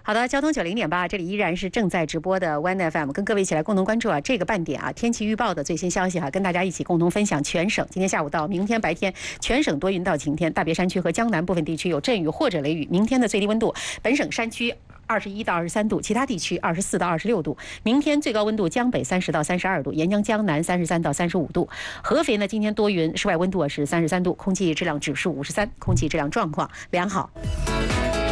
好的，交通90.8，这里依然是正在直播的 One FM， 跟各位一起来共同关注这个半点天气预报的最新消息跟大家一起共同分享全省今天下午到明天白天全省多云到晴天，大别山区和江南部分地区有阵雨或者雷雨。明天的最低温度，本省山区21到23度，其他地区24到26度。明天最高温度江北30到32度，沿江江南33到35度。合肥呢，今天多云，室外温度是33度，空气质量指数53，空气质量状况良好。